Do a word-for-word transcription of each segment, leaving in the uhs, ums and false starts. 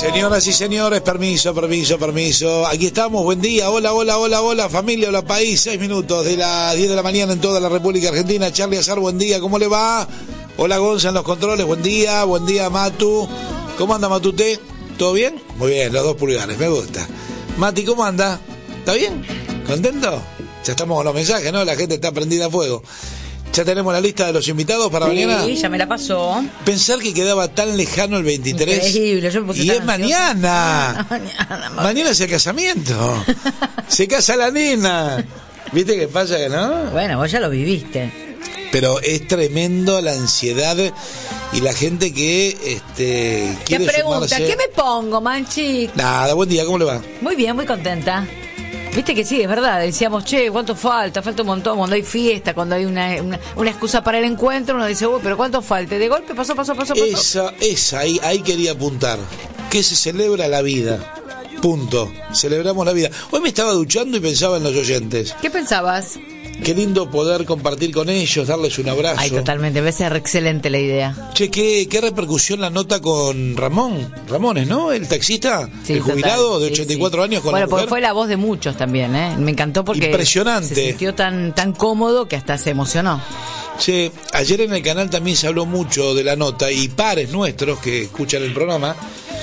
Señoras y señores, permiso, permiso, permiso. Aquí estamos, buen día, hola, hola, hola, hola, familia, hola país, seis minutos de las diez de la mañana en toda la República Argentina. Charlie Azar, buen día, ¿cómo le va? Hola Gonza en los controles, buen día, buen día Matu. ¿Cómo anda Matute? ¿Todo bien? Muy bien, los dos pulgares, me gusta. Mati, ¿cómo anda? ¿Está bien? ¿Contento? Ya estamos con los mensajes, ¿no? La gente está prendida a fuego. ¿Ya tenemos la lista de los invitados para sí, mañana? Sí, ya me la pasó. Pensar que quedaba tan lejano el veintitrés. Increíble, yo me puse y tan es mañana. mañana. Mañana es el casamiento. Se casa la nena. ¿Viste qué pasa que no? Bueno, vos ya lo viviste. Pero es tremendo la ansiedad y la gente que este quiere ¿Qué pregunta? sumarse. ¿Qué me pongo, manchi? Nada, buen día, ¿cómo le va? Muy bien, muy contenta. Viste que sí, es verdad, decíamos, che, ¿cuánto falta? Falta un montón, cuando hay fiesta, cuando hay una, una, una excusa para el encuentro, uno dice, uy, pero ¿cuánto falta? De golpe, pasó, pasó, pasó, pasó. Esa, esa, ahí, ahí quería apuntar, que se celebra la vida, punto, celebramos la vida. Hoy me estaba duchando y pensaba en los oyentes. ¿Qué pensabas? Qué lindo poder compartir con ellos, darles un abrazo. Ay, totalmente, debe ser excelente la idea. Che, ¿qué, qué repercusión la nota con Ramón? Ramones, ¿no? El taxista, sí, el jubilado total, de sí, ochenta y cuatro sí. años con bueno, la mujer. Porque fue la voz de muchos también, ¿eh? Me encantó porque impresionante. Se sintió tan, tan cómodo que hasta se emocionó. Sí, ayer en el canal también se habló mucho de la nota y pares nuestros que escuchan el programa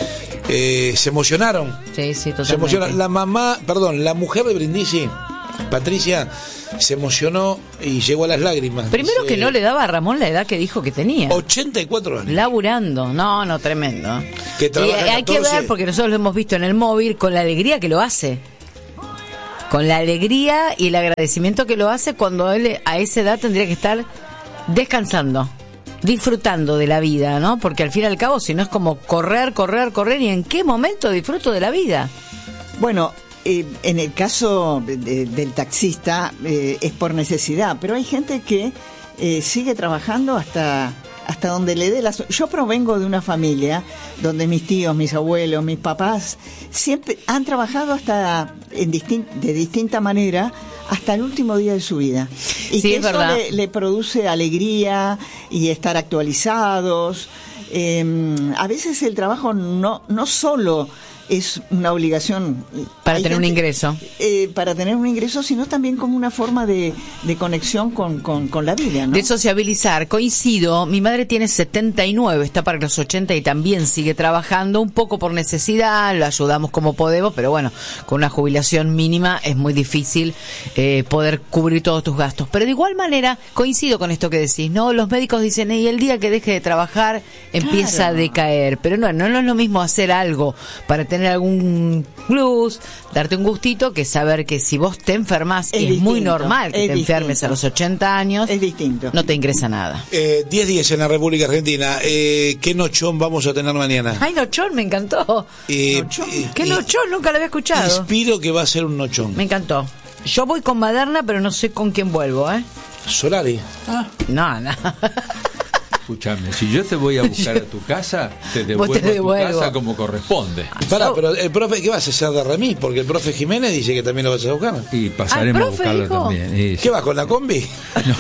eh, se emocionaron. Sí, sí, totalmente. Se emocionaron. La mamá, perdón, la mujer de Brindisi, Patricia, se emocionó y llegó a las lágrimas. Primero Dice, que no le daba a Ramón la edad que dijo que tenía. ochenta y cuatro años. Laburando, no, no, tremendo. Que y hay que ver, porque nosotros lo hemos visto en el móvil, con la alegría que lo hace. Con la alegría y el agradecimiento que lo hace cuando él a esa edad tendría que estar descansando, disfrutando de la vida, ¿no? Porque al fin y al cabo, si no es como correr, correr, correr, ¿y en qué momento disfruto de la vida? Bueno, Eh, en el caso de, de, del taxista eh, es por necesidad, pero hay gente que eh, sigue trabajando hasta hasta donde le dé la... Yo provengo de una familia donde mis tíos, mis abuelos, mis papás siempre han trabajado hasta en distin- de distinta manera hasta el último día de su vida. Y sí, que es eso verdad. le, le produce alegría y estar actualizados. Eh, a veces el trabajo no, no solo es una obligación para Hay tener gente, un ingreso eh, para tener un ingreso, sino también como una forma de, de conexión con, con, con la vida, ¿no? De sociabilizar. Coincido, mi madre tiene setenta y nueve, está para los ochenta y también sigue trabajando un poco por necesidad, lo ayudamos como podemos, pero bueno, con una jubilación mínima es muy difícil eh, poder cubrir todos tus gastos. Pero de igual manera, coincido con esto que decís, ¿no? Los médicos dicen, y el día que deje de trabajar empieza claro. a decaer, pero no, no, no es lo mismo hacer algo para tener algún plus, darte un gustito, que saber que si vos te enfermas, es y es distinto, muy normal que es te distinto. enfermes a los ochenta años, es distinto. No te ingresa nada. Eh, diez diez en la República Argentina. Eh, ¿Qué nochón vamos a tener mañana? Ay, nochón, me encantó. Eh, ¿Nochón? eh, ¿Qué eh, nochón? Nunca lo había escuchado. Inspiro que va a ser un nochón. Me encantó. Yo voy con Maderna, pero no sé con quién vuelvo, ¿eh? Solari. Ah. No, no. Escúchame, si yo te voy a buscar a tu casa, te devuelvo, te devuelvo. a tu casa como corresponde. Pará, pero el profe, ¿qué vas a hacer de remis? Porque el profe Jiménez dice que también lo vas a buscar. Y pasaremos ¿Ah, a buscarlo dijo? también. Y, ¿Qué vas con la combi? No.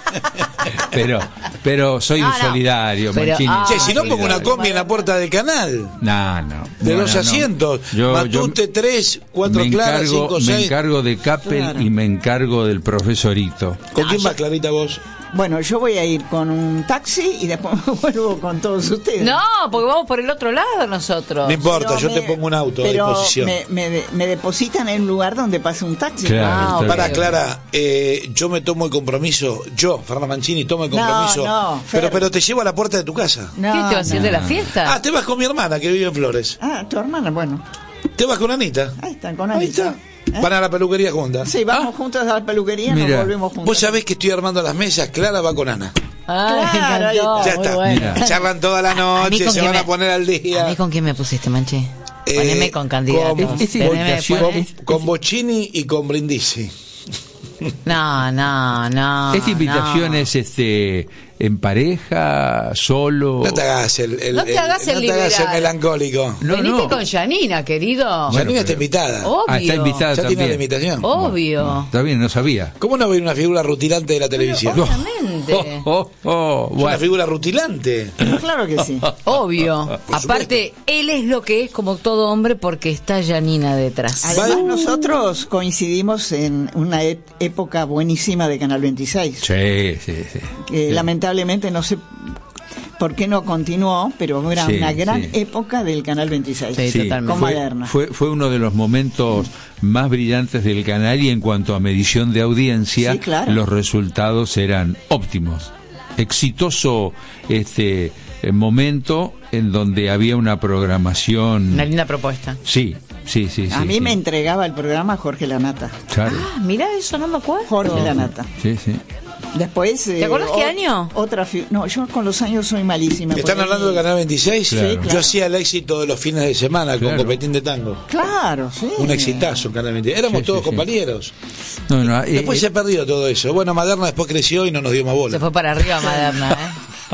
pero pero soy No, un no. solidario, Pero, Manchini. ah, Che, si no pongo una Solidario. combi en la puerta del canal. No, no. De no, los no, asientos. no. Yo- Matute yo tres, cuatro me claras, encargo, cinco, me seis. encargo de Capel Claro. y me encargo del profesorito. ¿Con quién yo- vas, Clarita, vos? Bueno, yo voy a ir con un taxi y después me vuelvo con todos ustedes. No, porque vamos por el otro lado nosotros. No importa, Pero yo me- te pongo un auto a pero disposición. me, me, de- me depositan en un lugar donde pase un taxi. Claro, Ah, está ok. Para, bien. Clara, eh, yo me tomo el compromiso, yo, Fernando Mancini, tomo el No, compromiso, no, pero Fer. pero te llevo a la puerta de tu casa. No, ¿Qué te va a hacer no. de la fiesta? Ah, te vas con mi hermana que vive en Flores. Ah, tu hermana, bueno. Te vas con Anita. Ahí están, con Ahí Anita. está. ¿Eh? Van a la peluquería juntas. Sí, vamos juntos a la peluquería, Mira, nos volvemos juntos. Vos sabés que estoy armando las mesas, Clara va con Ana. Ah, me Claro, ahí encantó, está. Ya muy está. bueno. Mira. Charlan toda la ¿A mí noche, con se quién van a me- poner al día. ¿A mí con quién me pusiste, Manche? Eh, Poneme con candidatos. con- Es- es Poneme, invitación. poneme. Con, con Bocchini y con Brindisi. No, no, no. Esta invitación no. es este en pareja, solo. No te hagas el, el- No te hagas el no te hagas el liberal. melancólico. No, Venite no. con Janina, querido. Bueno, Janina está pero- invitada. Obvio. Ah, está invitada Ya tiene la también. invitación. Obvio. Está bien, no sabía. ¿Cómo no ver una figura rutilante de la televisión? Obviamente. Totalmente. Oh, oh, oh, Es una bueno. figura rutilante. Claro que sí. Obvio. Aparte, él es lo que es como todo hombre porque está Janina detrás. Además, Vale. nosotros coincidimos en una e- época buenísima de Canal veintiséis, Sí, sí, sí. que Sí. lamentablemente no sé por qué no continuó, pero era Sí, una gran sí. época del Canal veintiséis. Sí, totalmente. Con fue, Maderna. fue, fue uno de los momentos más brillantes del canal y en cuanto a medición de audiencia, Sí, claro. los resultados eran óptimos. Exitoso este eh, momento en donde había una programación. Una linda propuesta. Sí, sí, sí. A sí, mí sí. me entregaba el programa Jorge Lanata. Claro. Ah, mira, eso no me acuerdo. Jorge Lanata. Sí, sí. Después. eh, ¿Te acuerdas qué o- año? Otra fi- No, yo con los años soy malísima. ¿Están porque- hablando del Canal veintiséis? Claro. Sí, claro. Yo hacía el éxito de los fines de semana Claro. con Copetín de Tango. Claro, sí. Un exitazo, Canal veintiséis. Éramos Sí, sí, todos sí. compañeros. No, no, eh, Después eh, se perdió todo eso. Bueno, Maderna después creció y no nos dio más bola. Se fue para arriba Maderna, ¿eh?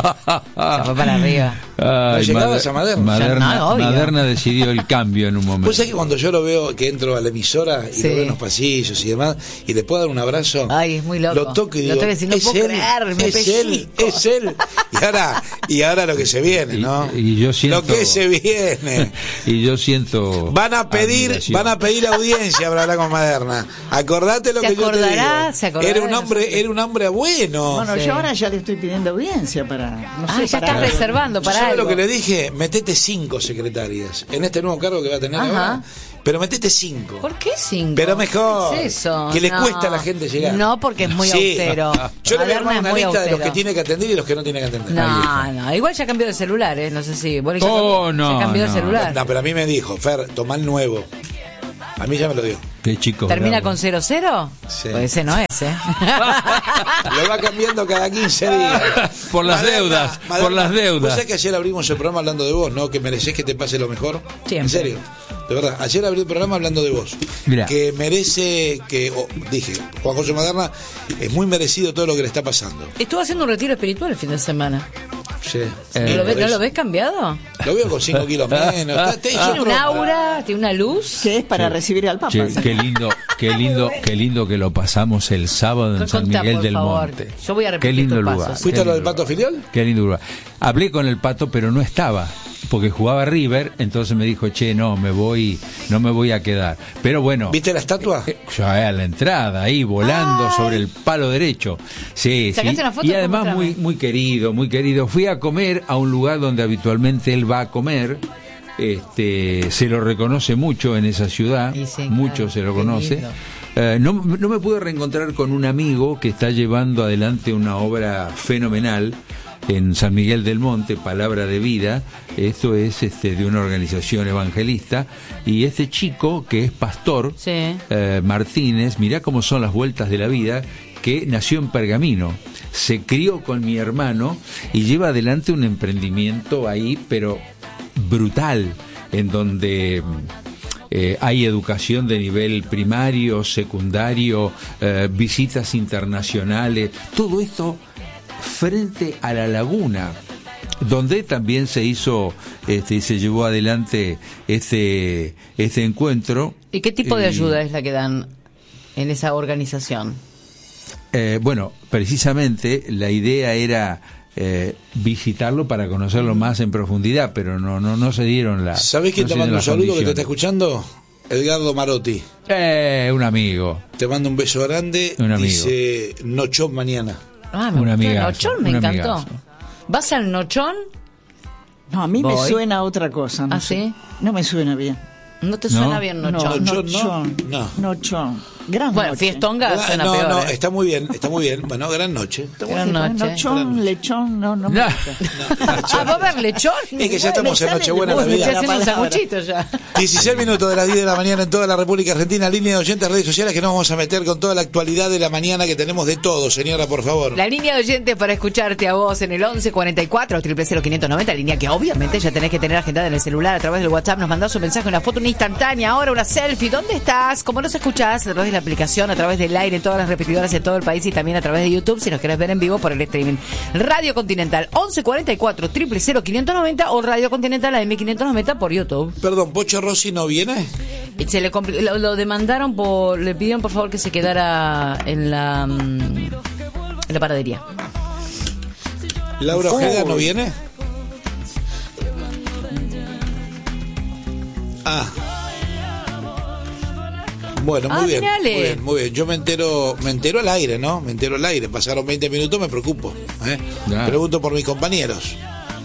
Se fue para arriba. Ay, ¿No llegabas Mader- a Maderna? Maderna, Ya no, obvio. Maderna decidió el cambio en un momento. Pues es que cuando yo lo veo, que entro a la emisora y Sí. lo veo en los pasillos y demás, y le puedo dar un abrazo, Ay, es muy loco. lo toco y Lo digo, toco y decir, no es puedo él, creer, me es él, pellizco. es él. Y ahora, y ahora lo que se viene, ¿no? Y- y yo siento- Lo que se viene. Y yo siento. Van a pedir, admiración. van a pedir audiencia para hablar con Maderna. Acordate lo Se que yo te acordará, digo. se acordará Era un de hombre, nosotros. era un hombre bueno. Bueno, Sí. yo ahora ya le estoy pidiendo audiencia para. No Ah, sé, ya para estás algo. reservando para ¿Sabes algo. lo que le dije? Metete cinco secretarias en este nuevo cargo que va a tener Ajá. ahora. Pero metete cinco. ¿Por qué cinco? Pero mejor. ¿Qué es eso? Que le No. cuesta a la gente llegar. No, porque es muy Sí. austero. Yo le voy a armar Maderna es una muy lista de los austero. que tiene que atender y los que no tiene que atender. No, no, igual ya cambió de celular, ¿eh? No sé si. Vos ya Oh, cambió, no, ya cambió no. de celular. No, pero a mí me dijo, Fer, toma el nuevo. A mí ya me lo dio. Qué chico. ¿Termina bravo. con cero cero? Sí. Pues ese no es, ¿eh? Lo va cambiando cada quince días. Por las deudas, por las deudas. Vos sabés que ayer abrimos el programa hablando de vos, ¿no? Que mereces que te pase lo mejor. Siempre. En serio. De verdad, ayer abrí el programa hablando de vos. Mirá. Que merece que, oh, dije, Juan José Maderna, es muy merecido todo lo que le está pasando. Estuvo haciendo un retiro espiritual el fin de semana. Sí. ¿No, Eh, lo ves, por ¿No lo eso. ves cambiado? Lo veo con cinco kilos menos. Está- está- Tiene yo un creo- aura, tiene una luz. Que es para recibir al Papa. Che, ¿sí? qué lindo, qué lindo, qué lindo que lo pasamos el sábado en San Contá, Miguel por del favor. Monte. Yo voy a repetir Qué lindo tus lugar. pasos. ¿Fuiste qué a lo del lindo Pato lugar. Filial? Qué lindo lugar. Hablé con el Pato, pero no estaba, porque jugaba River, entonces me dijo, che, no, me voy, no me voy a quedar. Pero bueno. ¿Viste la estatua? Eh, Ya a la entrada, ahí volando Ay. sobre el palo derecho. Sí, ¿Sacaste sí. una foto? Y además Mostrame. muy, muy querido, muy querido. Fui a comer a un lugar donde habitualmente él va a comer. Este, se lo reconoce mucho en esa ciudad, Y sí, mucho claro, se lo qué conoce. lindo. Eh, no, no me pude reencontrar con un amigo que está llevando adelante una obra fenomenal en San Miguel del Monte, Palabra de Vida. Esto es este, de una organización evangelista. Y este chico, que es pastor, Sí. eh, Martínez, mirá cómo son las vueltas de la vida, que nació en Pergamino, se crió con mi hermano y lleva adelante un emprendimiento ahí, pero brutal, en donde eh, hay educación de nivel primario, secundario, eh, visitas internacionales, todo esto frente a la laguna, donde también se hizo, este, se llevó adelante este, este encuentro. ¿Y qué tipo de Y, ayuda es la que dan en esa organización? eh, bueno, precisamente la idea era eh, visitarlo para conocerlo más en profundidad, pero no no no se dieron las. ¿Sabés quién no te se manda dieron un las saludo que te condiciones. está escuchando? Edgardo Marotti. Eh, un amigo. Te mando un beso grande. Un amigo. Dice Nochón mañana. Ah, me Un gustó el amigazo, Nochón, me un encantó. amigazo. ¿Vas al Nochón? No, a mí me Voy. suena a otra cosa. No ¿Ah, sé. sí? No me suena bien. ¿No te ¿No? suena bien Nochón? No, Nochón, Nochón. no. Nochón. Gran Bueno, noche. fiestonga Ah, suena no, peor. no, ¿eh? está muy bien, está muy bien. Bueno, gran noche. Está Gran bueno. noche. Nochón, lechón, no, no me No. gusta. Ah, ¿va a haber lechón? Es que ya estamos en sale Nochebuena el- Uy, me Navidad. estoy haciendo un palabra. sanguchito ya. dieciséis minutos de las diez de la mañana en toda la República Argentina, línea de oyentes, redes sociales, que nos vamos a meter con toda la actualidad de la mañana que tenemos de todo, señora, por favor. La línea de oyentes para escucharte a vos en el once cuarenta y cuatro, cero cero cero quinientos noventa, línea que obviamente ya tenés que tener agendada en el celular a través del WhatsApp. Nos mandás un mensaje, una foto, una instantánea, ahora una selfie. ¿Dónde estás? ¿Cómo nos escuchás? A través de la aplicación, a través del aire, en todas las repetidoras de todo el país y también a través de YouTube, si nos querés ver en vivo por el streaming. Radio Continental, once cuarenta y cuatro, cero cero cero quinientos noventa o Radio Continental A M quinientos noventa por YouTube. Perdón, ¿Pocho Rossi no viene? Y Se le compli- lo, lo demandaron, por, le pidieron por favor que se quedara en la, mm, en la panadería. ¿Laura Ojeda no viene? Ah. Bueno, muy Ah, bien, muy mirale. bien, muy bien. Yo me entero, me entero al aire, ¿no? Me entero al aire. Pasaron veinte minutos, me preocupo. ¿eh? Claro. Pregunto por mis compañeros.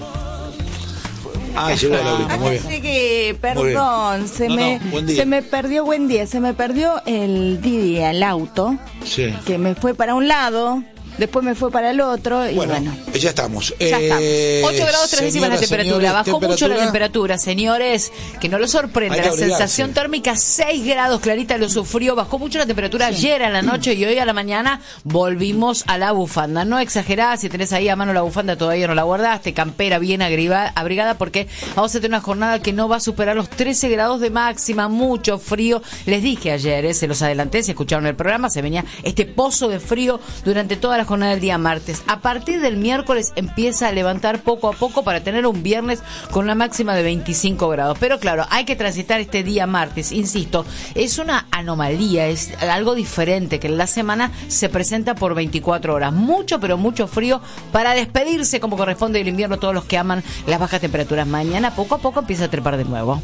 Ah, llegó Laurita, muy bien. Así que, Muy bien. perdón, se, No, me, no, buen día. se me perdió, buen día, se me perdió el Didi, el auto, Sí. que me fue para un lado, después me fue para el otro, y Bueno, bueno. ya estamos. Ya Eh, estamos. ocho grados tres décimas la señoras, temperatura. señores, Bajó mucho la temperatura. temperatura, señores. Que no lo sorprende. Hay que La abrigarse. sensación térmica seis grados. Clarita lo sufrió. Bajó mucho la temperatura ayer a la noche y hoy a la mañana volvimos a la bufanda. No exagerás. Si tenés ahí a mano la bufanda, todavía no la guardaste. Campera bien agriba- abrigada porque vamos a tener una jornada que no va a superar los trece grados de máxima. Mucho frío. Les dije ayer, eh, se los adelanté. Si escucharon el programa, se venía este pozo de frío durante toda la jornada del día martes. A partir del miércoles empieza a levantar poco a poco para tener un viernes con una máxima de veinticinco grados. Pero claro, hay que transitar este día martes, insisto, es una anomalía, es algo diferente que en la semana se presenta por veinticuatro horas. Mucho, pero mucho frío para despedirse como corresponde del invierno todos los que aman las bajas temperaturas. Mañana poco a poco empieza a trepar de nuevo.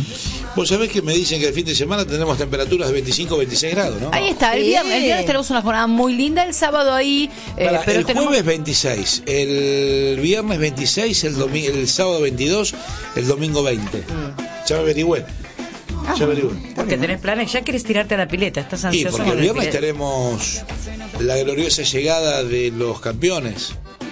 Vos sabés que me dicen que el fin de semana tendremos temperaturas de veinticinco a veintiséis grados, ¿no? Ahí está, el Sí. viernes, el viernes tenemos una jornada muy linda, el sábado ahí, eh, Para, pero el tenemos... jueves veintiséis, el viernes veintiséis, el, domi- el sábado veintidós, el domingo veinte. Ya me averigüé. Ya averigüé. Porque tenés planes, ya querés tirarte a la pileta, estás Y ansioso. porque el con la viernes pileta. tenemos la gloriosa llegada de los campeones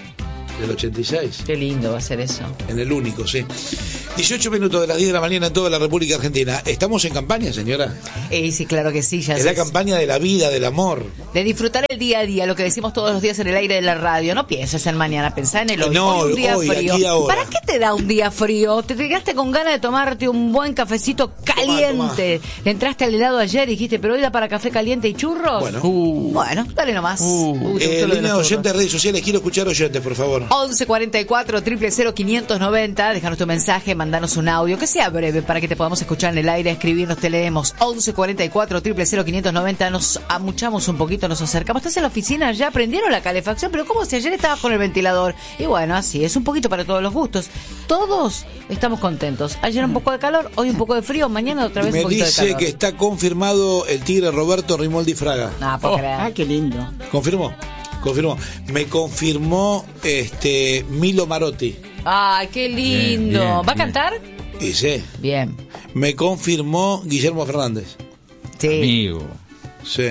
del ochenta y seis. Qué lindo va a ser eso. En el único, sí. dieciocho minutos de las diez de la mañana en toda la República Argentina. ¿Estamos en campaña, señora? Eh, sí, claro que sí, ya Es sé. la campaña de la vida, del amor. De disfrutar el día a día, lo que decimos todos los días en el aire de la radio. No pienses en mañana, pensá en el hoy. No, Hoy un día hoy, frío. aquí, ahora. ¿Para qué te da un día frío? Te quedaste con ganas de tomarte un buen cafecito caliente. Le entraste al helado ayer y dijiste, pero hoy da para café caliente y churros. Bueno. Bueno, dale nomás. Uy, te Eh, gustó lo de línea de los churros. oyentes, redes sociales. Quiero escuchar oyentes, por favor. once cuarenta y cuatro, cero cero cero, quinientos noventa, déjanos tu mensaje, mandanos un audio, que sea breve para que te podamos escuchar en el aire, escribirnos, te leemos. once cuarenta y cuatro, cero cero cero, quinientos noventa, nos amuchamos un poquito, nos acercamos. ¿Estás en la oficina? ¿Ya prendieron la calefacción? Pero ¿cómo si ayer estabas con el ventilador? Y bueno, así, es un poquito para todos los gustos. Todos estamos contentos. Ayer un poco de calor, hoy un poco de frío, mañana otra vez Me un poquito de dice calor. que está confirmado el tigre Roberto Rimoldi Fraga. No, puedo creer. Ah, qué lindo. ¿Confirmó? Confirmó. Me confirmó este Milo Marotti. Ay, qué lindo. Bien, bien, ¿Va a bien. cantar? Y sí. Bien. Me confirmó Guillermo Fernández. Sí. Amigo. Sí.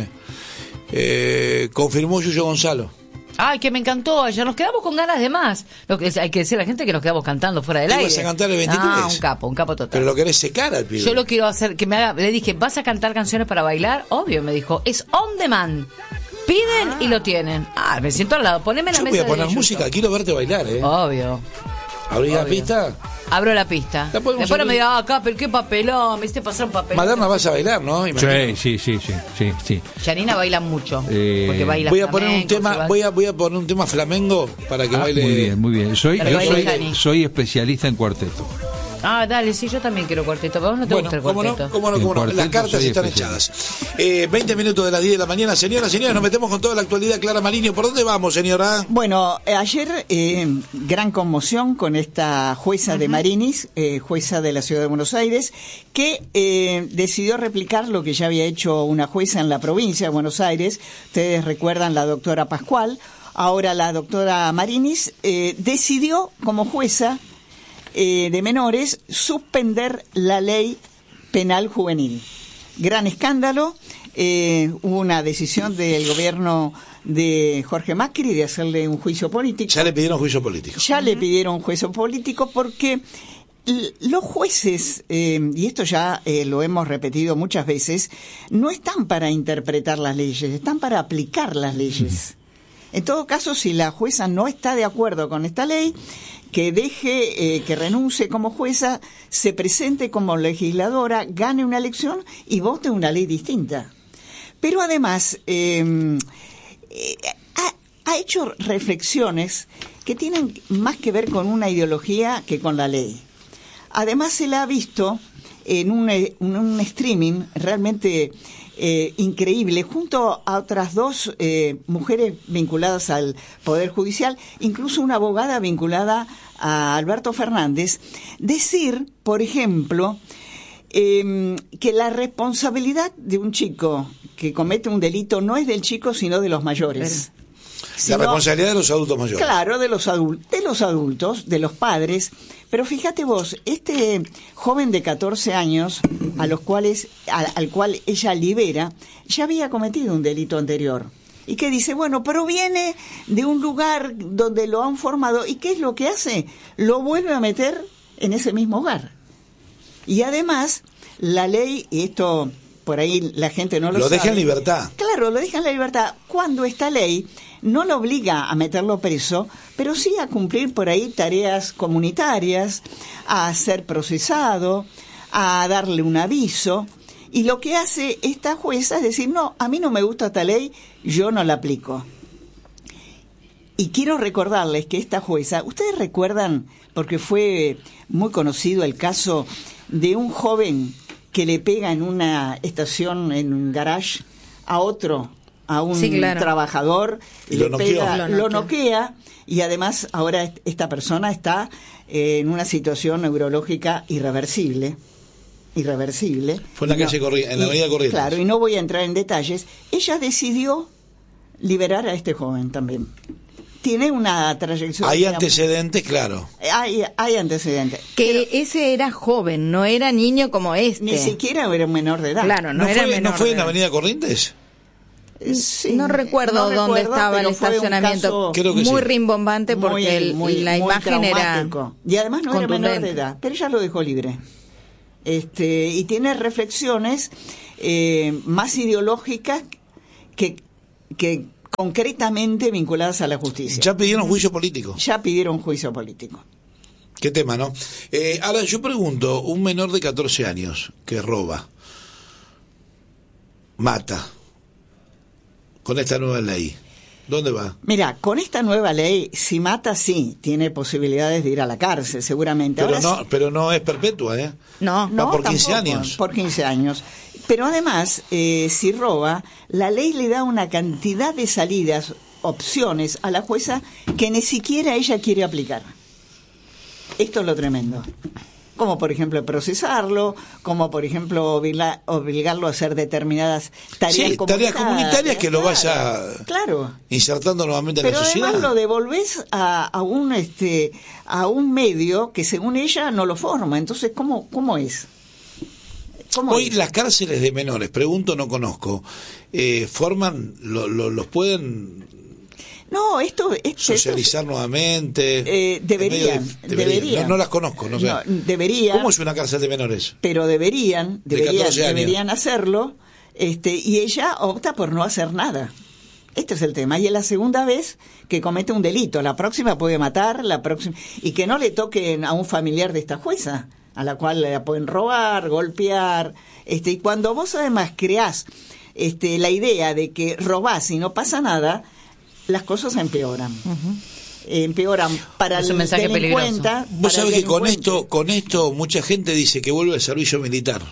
Eh, confirmó Yuyo Gonzalo. Ay, que me encantó. Ayer nos quedamos con ganas de más. Lo que hay que decir a la gente que nos quedamos cantando fuera del ¿Ibas aire. a cantar el veintitrés? Ah, un capo, un capo total. Pero lo querés secar al pibe. Yo lo quiero hacer, que me haga, le dije, ¿vas a cantar canciones para bailar? Obvio, me dijo, es on demand. Piden y lo tienen. Ah, me siento al lado, poneme la Yo mesa voy a de poner Yuyo. música, quiero verte bailar, ¿eh? Obvio. ¿Abrís la obvio. pista? Abro la pista. La podemos Después no me abrir. diga, ah, Capel, qué papelón, me hiciste pasar un papelón. Maderna vas a bailar, ¿no? Imagino. Sí, sí, sí, sí, sí, sí. Yanina baila mucho. Eh, porque baila Voy a poner un flamenco, se tema, va- voy a, voy a poner un tema flamengo para que Ah, baile. muy bien, muy bien. Soy, Para yo que soy, baile Jani. soy especialista en cuarteto. Ah, dale, sí, yo también quiero cuarteto. ¿A vos no te Bueno, gusta el cómo no, cuarteto? cómo no, En cómo no. Las cuarteto cartas soy están especial. echadas. Eh, veinte minutos de las diez de la mañana. Señoras, señores, nos metemos con toda la actualidad. Clara Maligno, ¿por dónde vamos, señora? Bueno, eh, ayer eh, gran conmoción con esta jueza de Marinis, eh, jueza de la Ciudad de Buenos Aires, que eh, decidió replicar lo que ya había hecho una jueza en la provincia de Buenos Aires. Ustedes recuerdan la doctora Pascual. Ahora la doctora Marinis eh, decidió como jueza eh, de menores suspender la ley penal juvenil. Gran escándalo. Eh, hubo una decisión del gobierno de Jorge Macri de hacerle un juicio político. Ya le pidieron juicio político. Ya le pidieron un juicio político porque l- los jueces, eh, y esto ya eh, lo hemos repetido muchas veces, no están para interpretar las leyes, están para aplicar las leyes. En todo caso, si la jueza no está de acuerdo con esta ley, que deje, eh, que renuncie como jueza, se presente como legisladora, gane una elección y vote una ley distinta. Pero además, eh, eh, ha, ha hecho reflexiones que tienen más que ver con una ideología que con la ley. Además, se la ha visto en un, en un streaming realmente eh, increíble, junto a otras dos eh, mujeres vinculadas al Poder Judicial, incluso una abogada vinculada a Alberto Fernández, decir, por ejemplo, eh, que la responsabilidad de un chico que comete un delito no es del chico, sino de los mayores. La Sino, responsabilidad de los adultos mayores. Claro, de los, adul- de los adultos, de los padres. Pero fíjate vos, este joven de catorce años, a los cuales, a, al cual ella libera, ya había cometido un delito anterior. Y que dice, bueno, proviene de un lugar donde lo han formado. ¿Y qué es lo que hace? Lo vuelve a meter en ese mismo hogar. Y además, la ley, y esto por ahí la gente no lo, lo sabe. Lo deja en libertad. Claro, lo deja en la libertad. Cuando esta ley no lo obliga a meterlo preso, pero sí a cumplir por ahí tareas comunitarias, a ser procesado, a darle un aviso. Y lo que hace esta jueza es decir, no, a mí no me gusta esta ley, yo no la aplico. Y quiero recordarles que esta jueza, ustedes recuerdan, porque fue muy conocido el caso de un joven que le pega en una estación, en un garage, a otro, a un sí, claro. trabajador, y le lo pega, noqueó. lo noquea, y además ahora esta persona está eh, en una situación neurológica irreversible. Irreversible. Fue en la Y no- calle Corri- en la y- avenida Corrientes. Claro, y no voy a entrar en detalles. Ella decidió liberar a este joven también. Tiene una trayectoria. Hay antecedentes, claro. Hay, hay antecedentes. Que ese era joven, no era niño como este. Ni siquiera era un menor de edad. Claro, no, ¿No, era fue, menor ¿no fue de en la edad. avenida Corrientes? Eh, sí. No recuerdo No dónde recuerdo, estaba el pero fue un estacionamiento. caso Creo que Muy sí. rimbombante porque muy- el- muy- la muy imagen era traumático. Y además no era menor contundente. de edad, pero ella lo dejó libre. Este, y tiene reflexiones eh, más ideológicas que, que concretamente vinculadas a la justicia. Ya pidieron juicio político. Ya pidieron juicio político. Qué tema, ¿no? Eh, ahora yo pregunto, un menor de catorce años que roba, mata, con esta nueva ley, ¿dónde va? Mira, con esta nueva ley, si mata, sí, tiene posibilidades de ir a la cárcel, seguramente. Pero Ahora no, pero no es perpetua, ¿eh? No, No, Va por quince tampoco, años. Por quince años. Pero además, eh, si roba, la ley le da una cantidad de salidas, opciones a la jueza que ni siquiera ella quiere aplicar. Esto es lo tremendo. Como por ejemplo procesarlo, como por ejemplo obliga- obligarlo a hacer determinadas tareas Sí, tareas comunitarias que lo vaya Claro. insertando nuevamente en Pero la sociedad. además lo devolvés a, a un este a un medio que según ella no lo forma. Entonces, ¿cómo cómo es? ¿Cómo Hoy es? las cárceles de menores, pregunto, no conozco, eh, forman, lo, lo- los pueden No, esto, esto socializar nuevamente. Eh, En deberían, medio de- deberían. No, no las conozco, no sé. No, deberían. ¿Cómo es una cárcel de menores? Pero deberían, De deberían, catorce años. deberían hacerlo, este, y ella opta por no hacer nada. Este es el tema. Y es la segunda vez que comete un delito. La próxima puede matar, la próxima, y que no le toquen a un familiar de esta jueza, a la cual la pueden robar, golpear, este, y cuando vos además creás, este, la idea de que robás y no pasa nada, las cosas empeoran. Empeoran para Es el un mensaje delincuente. peligroso. Vos para el sabés que con delincuente. esto, con esto mucha gente dice que vuelve al servicio militar.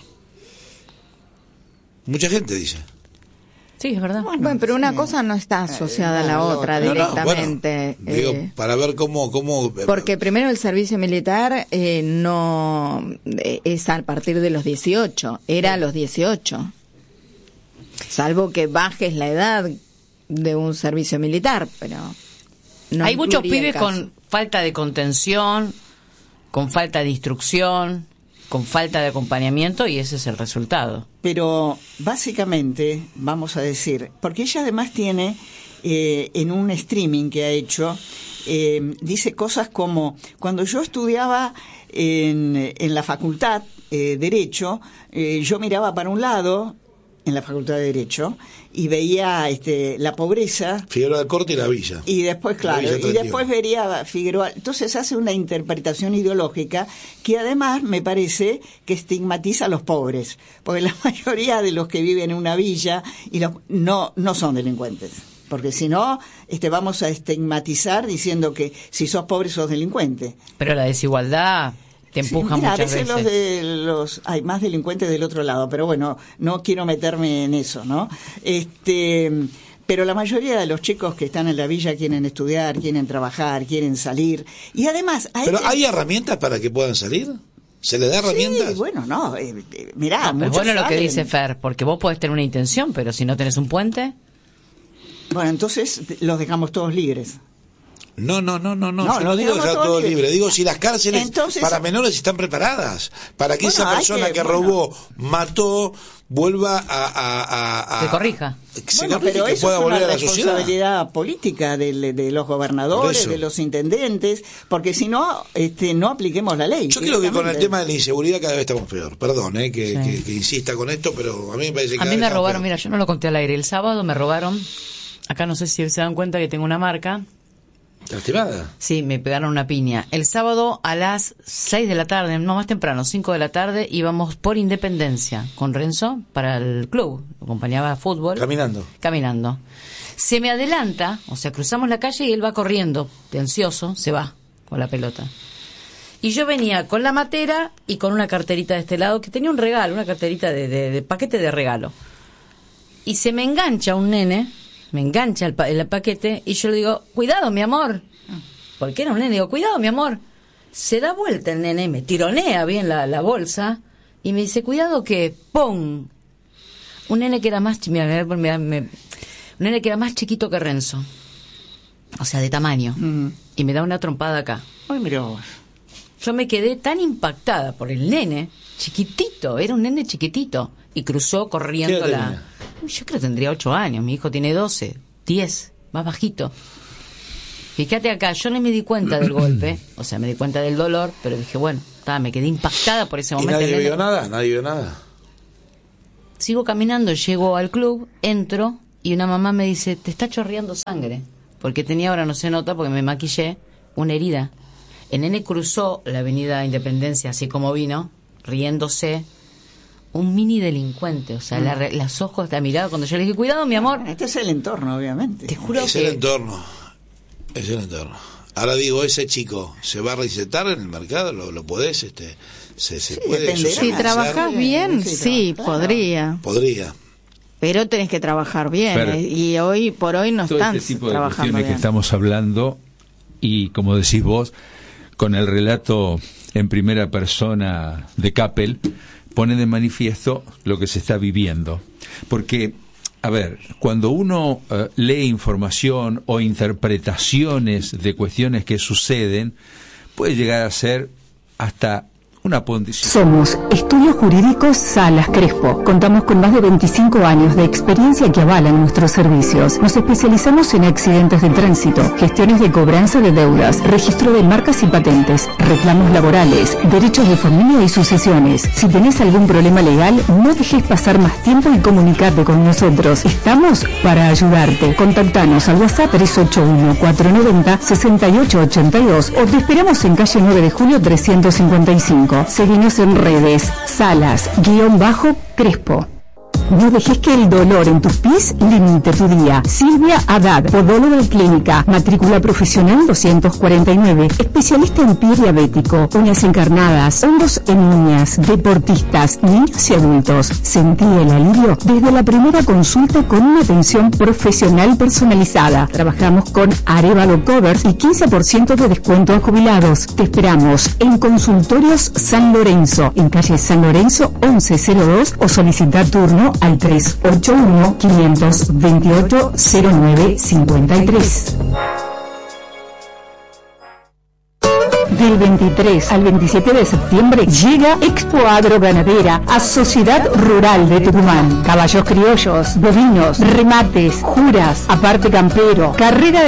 Mucha gente dice. Sí, es verdad. Bueno, pero una sí. cosa no está asociada a la no, otra no, no, directamente. Bueno, digo, eh, para ver cómo... cómo porque primero el servicio militar eh, no eh, es a partir de los dieciocho, era a los dieciocho. Salvo que bajes la edad de un servicio militar, pero no Hay muchos incluiría el pibes caso. con falta de contención, con falta de instrucción, con falta de acompañamiento, y ese es el resultado. Pero básicamente, vamos a decir, porque ella además tiene eh, en un streaming que ha hecho, eh, dice cosas como, cuando yo estudiaba en, en la facultad eh, Derecho, eh, yo miraba para un lado, en la facultad de Derecho, y veía este, la pobreza. Figueroa del Corte y la Villa. Y después, claro, Villa y treinta y uno. después vería Figueroa. Entonces hace una interpretación ideológica que además me parece que estigmatiza a los pobres, porque la mayoría de los que viven en una villa y los, no, no son delincuentes. Porque si no, este, vamos a estigmatizar diciendo que si sos pobre sos delincuente. Pero la desigualdad te empuja sí, mira, muchas a veces. veces. Los de los, hay más delincuentes del otro lado, pero bueno, no quiero meterme en eso, ¿no? Este, pero la mayoría de los chicos que están en la villa quieren estudiar, quieren trabajar, quieren salir. Y además... Hay ¿Pero que... hay herramientas para que puedan salir? ¿Se le da herramientas? Sí, bueno, no, eh, eh, mirá, No, es muchos bueno lo que salen. dice Fer, porque vos podés tener una intención, pero si no tenés un puente... Bueno, entonces los dejamos todos libres. No, no, no, no, no, No, yo lo no digo dejamos dejar todo todo libre. libre. Digo, si las cárceles Entonces- para menores están preparadas, para que Bueno, esa hay persona que, que- bueno. robó, mató, vuelva a... a, a, a- Se corrija. que se Bueno, corrija y pero que eso pueda es una volver a la sociedad. responsabilidad política de, de los Por gobernadores, eso. de los intendentes, porque si no, este, no apliquemos la ley. Yo creo que con el directamente. tema de la inseguridad cada vez estamos peor. Perdón, eh, que, Sí. que, que insista con esto, pero a mí me parece que A cada mí vez me estamos robaron, peor. mira, yo no lo conté al aire. El sábado me robaron, acá no sé si se dan cuenta que tengo una marca. ¿Lastimada? Sí, me pegaron una piña. El sábado a las seis de la tarde, no más temprano, cinco de la tarde, íbamos por Independencia con Renzo para el club. Lo acompañaba a fútbol. Caminando. Caminando. Se me adelanta, o sea, cruzamos la calle y él va corriendo, de ansioso, se va con la pelota. Y yo venía con la matera y con una carterita de este lado, que tenía un regalo, una carterita de, de, de paquete de regalo. Y se me engancha un nene, me engancha el, pa- el paquete, y yo le digo, cuidado, mi amor. Porque era un nene, digo, cuidado, mi amor. Se da vuelta el nene, me tironea bien la, la bolsa, y me dice, cuidado que, ¡pum! Un nene que era más, chi- mira, me- me- un nene que era más chiquito que Renzo. O sea, de tamaño. Mm. Y me da una trompada acá. Ay, mirá vos. Yo me quedé tan impactada por el nene, chiquitito, era un nene chiquitito, y cruzó corriendo ¿Qué edad la... tenía? Yo creo que tendría ocho años, mi hijo tiene doce, diez, más bajito. Fíjate acá, yo no me di cuenta del golpe, o sea, me di cuenta del dolor, pero dije, bueno, ta, me quedé impactada por ese ¿Y momento. nadie El nene- vio nada? ¿Nadie vio nada? Sigo caminando, llego al club, entro, y una mamá me dice, te está chorreando sangre, porque tenía, ahora no se nota, porque me maquillé, una herida. El nene cruzó la avenida Independencia, así como vino, riéndose, un mini delincuente, o sea, la re- los ojos, la mirada, cuando yo le dije, cuidado, mi amor, Este es el entorno, obviamente. te juro Es el que... entorno. Es el entorno. Ahora digo, ese chico se va a recetar en el mercado, lo, lo podés, este, se, se Sí, puede dependerá. socializar? Si trabajás bien, Sí, sí, claro. podría. Podría. Pero tenés que trabajar bien. Fer, eh, y hoy por hoy no Todo están este tipo de trabajando cuestiones bien. que estamos hablando, y como decís vos, con el relato en primera persona de Kappel, pone de manifiesto lo que se está viviendo. Porque, a ver, cuando uno eh, lee información o interpretaciones de cuestiones que suceden, puede llegar a ser hasta una pondición. Somos Estudios Jurídicos Salas Crespo. Contamos con más de veinticinco años de experiencia que avalan nuestros servicios. Nos especializamos en accidentes de tránsito, gestiones de cobranza de deudas, registro de marcas y patentes, reclamos laborales, derechos de familia y sucesiones. Si tenés algún problema legal, no dejes pasar más tiempo y comunicarte con nosotros. Estamos para ayudarte. Contactanos al WhatsApp tres ocho uno, cuatro nueve cero, seis ocho ocho dos o te esperamos en calle nueve de julio trescientos cincuenta y cinco. Seguinos en redes, Salas, guión bajo, Crespo. No dejes que el dolor en tus pies limite tu día. Silvia Haddad, podóloga clínica, matrícula profesional doscientos cuarenta y nueve, especialista en pie diabético, uñas encarnadas, hongos en uñas, deportistas, niños y adultos. Sentí el alivio desde la primera consulta con una atención profesional personalizada. Trabajamos con Arevalo Covers y quince por ciento de descuento a jubilados. Te esperamos en Consultorios San Lorenzo, en calle San Lorenzo once cero dos, o solicita turno al tres ocho uno, cinco dos ocho, cero nueve cinco tres. Del veintitrés al veintisiete de septiembre llega Expo Agro Ganadera a Sociedad Rural de Tucumán. Caballos criollos, bovinos, remates, juras, aparte campero, carrera de